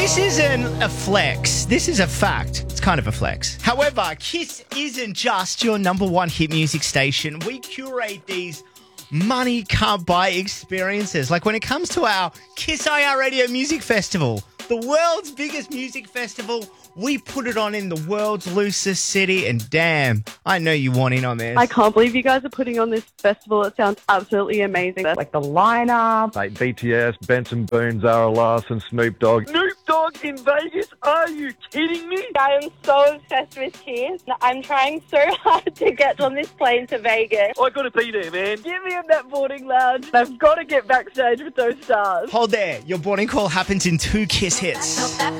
This isn't a flex. This is a fact. It's kind of a flex. However, Kiss isn't just your number one hit music station. We curate these money can't buy experiences. Like when it comes to our Kiss IR Radio Music Festival, the world's biggest music festival, we put it on in the world's loosest city, and damn, I know you want in on this. I can't believe you guys are putting on this festival. It sounds absolutely amazing. Like the lineup. Like BTS, Benson Boone, Zara Larson, Snoop Dogg. Snoop Dogg in Vegas? Are you kidding me? I am so obsessed with Kiss. I'm trying so hard to get on this plane to Vegas. I gotta be there, man. Get me in that boarding lounge. I've got to get backstage with those stars. Hold there. Your boarding call happens in 2 Kiss hits.